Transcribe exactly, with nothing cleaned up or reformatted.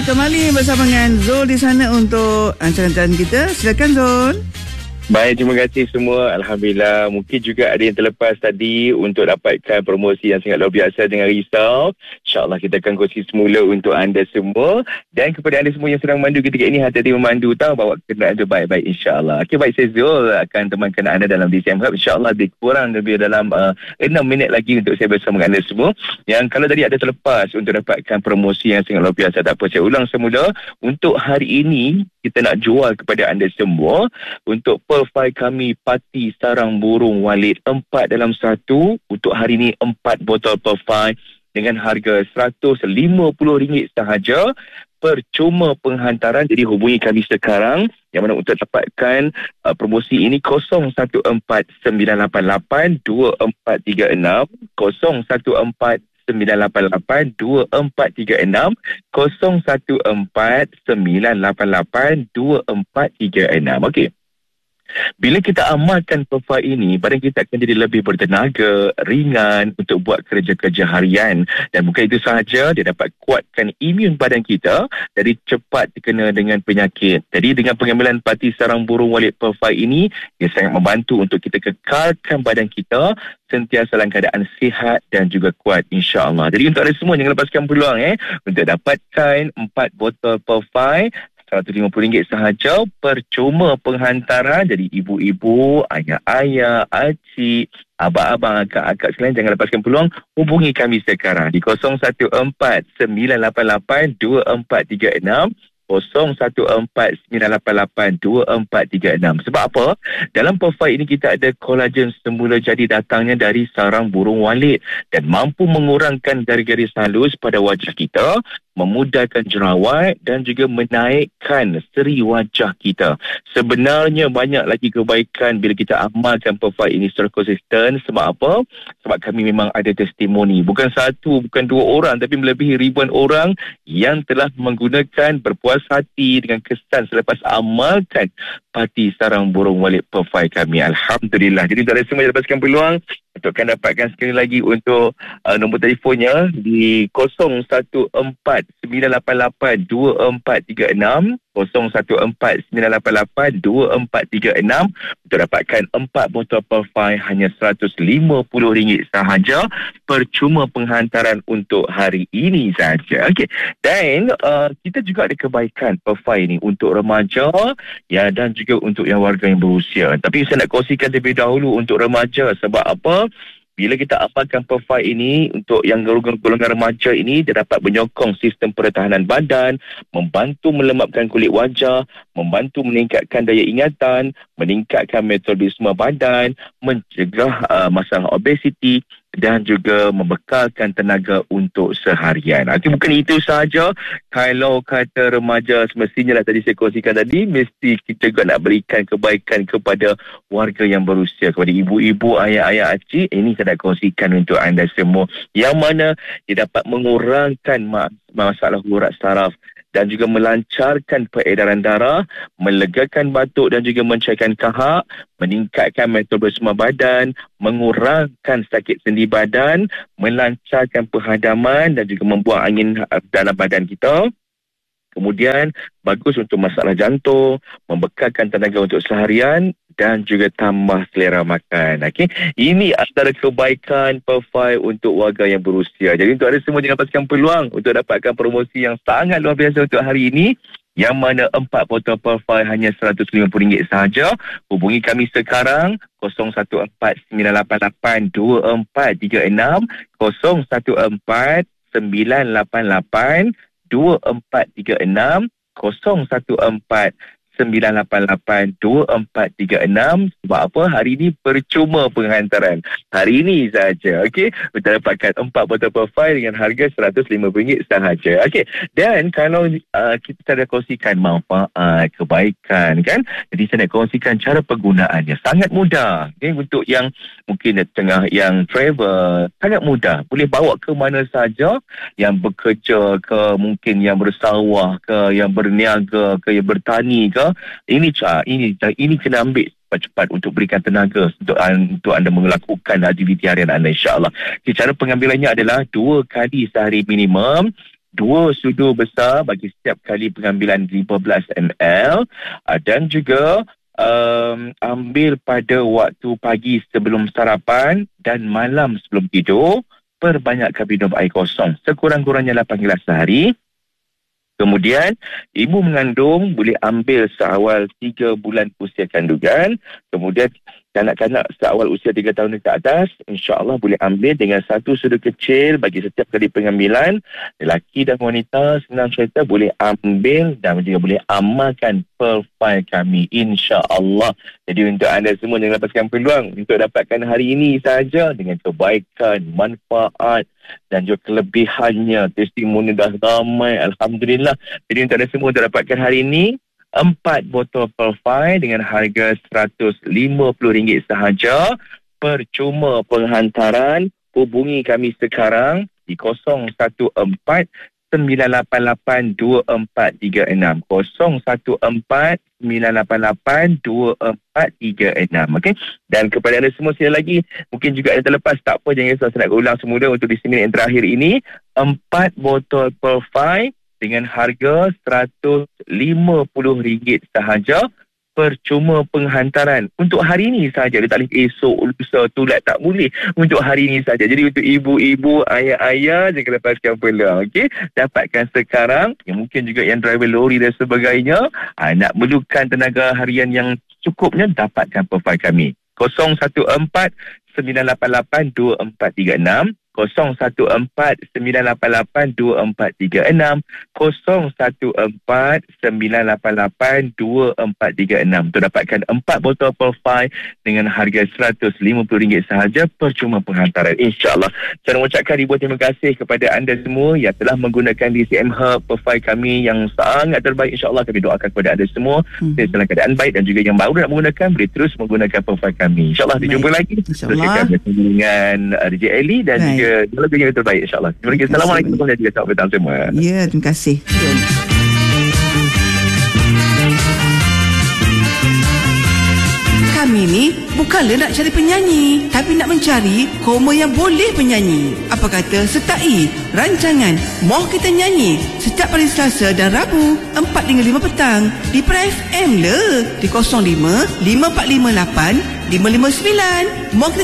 kembali bersama dengan Zul di sana untuk rancangan kita. Silakan Zul. Baik, terima kasih semua. Alhamdulillah. Mungkin juga ada yang terlepas tadi untuk dapatkan promosi yang sangat luar biasa dengan risau. InsyaAllah kita akan kongsi semula untuk anda semua. Dan kepada anda semua yang sedang memandu ketika ini, hati-hati memandu, tahu bawa kenderaan itu baik-baik insyaAllah. Okey, baik, saya Zul akan temankan anda dalam D C M Hub. InsyaAllah lebih kurang lebih dalam uh, enam minit lagi untuk saya bersama dengan anda semua. Yang kalau tadi ada terlepas untuk dapatkan promosi yang sangat luar biasa, tak apa, saya ulang semula. Untuk hari ini, kita nak jual kepada anda semua untuk Perfai kami Parti Sarang Burung Walid empat dalam satu. Untuk hari ini empat botol Perfai dengan harga seratus lima puluh ringgit sahaja. Percuma penghantaran. Jadi hubungi kami sekarang yang mana untuk dapatkan uh, promosi ini kosong satu empat sembilan lapan lapan dua empat tiga enam kosong satu empat sembilan lapan lapan dua empat tiga enam kosong satu empat sembilan lapan lapan dua empat tiga enam. Okey. Bila kita amalkan Perfai ini, badan kita akan jadi lebih bertenaga, ringan untuk buat kerja-kerja harian. Dan bukan itu sahaja, dia dapat kuatkan imun badan kita dari cepat terkena dengan penyakit. Jadi dengan pengambilan Parti Sarang Burung Walid Perfai ini, dia sangat membantu untuk kita kekalkan badan kita sentiasa dalam keadaan sihat dan juga kuat insya-Allah. Jadi untuk anda semua, jangan lepaskan peluang eh untuk dapatkan empat botol Perfai seratus lima puluh ringgit sahaja, percuma penghantaran. Jadi ibu-ibu, ayah-ayah, acik, abang-abang, akak-akak sekalian, jangan lepaskan peluang. Hubungi kami sekarang di kosong satu empat sembilan lapan lapan dua empat tiga enam kosong satu empat sembilan lapan lapan dua empat tiga enam. Sebab apa? Dalam Perfai ini kita ada kolagen semula jadi datangnya dari sarang burung walid dan mampu mengurangkan garis-garis halus pada wajah kita, memudahkan jerawat dan juga menaikkan seri wajah kita. Sebenarnya banyak lagi kebaikan bila kita amalkan Perfai ini secara konsisten. Sebab apa? Sebab kami memang ada testimoni. Bukan satu, bukan dua orang, tapi melebihi ribuan orang yang telah menggunakan, berpuas hati dengan kesan selepas amalkan Parti Sarang Burung Walid Perfai kami. Alhamdulillah. Jadi tuan-tuan semua dapatkan peluang untuk akan dapatkan sekali lagi untuk uh, nombor telefonnya di kosong satu empat sembilan lapan lapan dua empat tiga enam kosong satu empat sembilan lapan lapan dua empat tiga enam untuk dapatkan empat botol Perfai hanya seratus lima puluh ringgit sahaja, percuma penghantaran untuk hari ini saja. Okey. Dan uh, kita juga ada kebaikan Perfai ini untuk remaja ya dan juga untuk yang warga yang berusia. Tapi saya nak kongsikan terlebih dahulu untuk remaja. Sebab apa? Bila kita amalkan Perfai ini untuk yang golongan remaja ini, dia dapat menyokong sistem pertahanan badan, membantu melemapkan kulit wajah, membantu meningkatkan daya ingatan, meningkatkan metabolisme badan, mencegah uh, masalah obesiti dan juga membekalkan tenaga untuk seharian. Itu bukan itu sahaja. Kalau kata remaja, semestinya lah tadi saya kongsikan tadi, mesti kita juga nak berikan kebaikan kepada warga yang berusia, kepada ibu-ibu, ayah-ayah, acik. Ini saya nak kongsikan untuk anda semua. Yang mana dia dapat mengurangkan masalah urat saraf dan juga melancarkan peredaran darah, melegakan batuk dan juga mencairkan kahak, meningkatkan metabolisme badan, mengurangkan sakit sendi badan, melancarkan penghadaman dan juga membuang angin dalam badan kita. Kemudian bagus untuk masalah jantung, membekalkan tenaga untuk seharian dan juga tambah selera makan. Okey, ini antara kebaikan Perfai untuk warga yang berusia. Jadi untuk anda semua, jangan lepaskan peluang untuk dapatkan promosi yang sangat luar biasa untuk hari ini, yang mana empat botol Perfai hanya seratus lima puluh ringgit sahaja. Hubungi kami sekarang kosong satu empat sembilan lapan lapan dua empat tiga enam kosong satu empat sembilan lapan lapan dua empat tiga enam kosong satu empat sembilan lapan lapan dua empat tiga enam. Sebab apa? Hari ini percuma penghantaran. Hari ini saja. Okey, kita dapatkan empat botol Perfai dengan harga seratus lima puluh ringgit sahaja. Okey, dan kalau uh, kita dah kongsikan manfaat, kebaikan kan, jadi saya nak kongsikan cara penggunaannya. Sangat mudah. Okay? Untuk yang mungkin tengah yang travel, sangat mudah. Boleh bawa ke mana saja, yang bekerja ke, mungkin yang bersawah ke, yang berniaga ke, yang bertani ke. Ini cara, ini ini kena ambil cepat-cepat untuk berikan tenaga untuk, untuk anda melakukan aktiviti harian anda insya-Allah. Okay, cara pengambilannya adalah dua kali sehari minimum. dua sudu besar bagi setiap kali pengambilan lima belas mililiter uh, dan juga um, ambil pada waktu pagi sebelum sarapan dan malam sebelum tidur. Perbanyakkan minum air kosong sekurang-kurangnya lapan gelas sehari. Kemudian, ibu mengandung boleh ambil seawal tiga bulan usia kandungan. Kemudian, kanak-kanak seawal usia tiga tahun ke atas, insya-Allah boleh ambil dengan satu sudu kecil bagi setiap kali pengambilan. Lelaki dan wanita senang cerita boleh ambil dan juga boleh amalkan profil kami, insya-Allah. Jadi untuk anda semua jangan lepaskan peluang untuk dapatkan hari ini saja dengan kebaikan, manfaat dan juga kelebihannya. Testimoni dah ramai, alhamdulillah. Jadi untuk anda semua untuk dapatkan hari ini empat botol Perfine dengan harga seratus lima puluh ringgit sahaja. Percuma penghantaran. Hubungi kami sekarang di kosong satu empat sembilan lapan lapan dua empat tiga enam. kosong satu empat sembilan lapan lapan dua empat tiga enam. Okey. Dan kepada anda semua sekali lagi, mungkin juga ada terlepas, tak apa, jangan risau, saya nak ulang semula untuk di minit yang terakhir ini. Empat botol Perfine dengan harga seratus lima puluh ringgit sahaja. Percuma penghantaran. Untuk hari ini sahaja. Dia tak boleh esok, lusa, tulat, tak boleh. Untuk hari ini sahaja. Jadi untuk ibu-ibu, ayah-ayah, jangan lepaskan peluang. Okey? Dapatkan sekarang. Yang mungkin juga yang driver lori dan sebagainya. Ha, nak perlukan tenaga harian yang cukupnya, dapatkan profil kami. kosong satu empat sembilan lapan lapan dua empat tiga enam. kosong satu empat sembilan lapan lapan dua empat tiga enam. kosong satu empat sembilan lapan lapan dua empat tiga enam. Untuk dapatkan empat botol Perfine dengan harga seratus lima puluh ringgit sahaja, percuma penghantaran, insya-Allah. Saya mengucapkan ribuan terima kasih kepada anda semua yang telah menggunakan D C M Hub Perfine kami yang sangat terbaik. InsyaAllah kami doakan kepada anda semua hmm. dalam keadaan baik, dan juga yang baru nak menggunakan boleh terus menggunakan Perfine kami. InsyaAllah dijumpa lagi. InsyaAllah dengan uh, D J Eli dan baik. juga lebih yang terbaik, insyaAllah. Terima kasih. Assalamualaikum warahmatullahi wabarakatuh semua. Ya, terima kasih. Kami ni bukanlah nak cari penyanyi, tapi nak mencari koma yang boleh penyanyi. Apa kata sertai rancangan Moh Kita Nyanyi setiap hari Selasa dan Rabu empat hingga lima petang di Pra F M le di kosong lima lima empat lima lapan lima lima sembilan. Moh Kita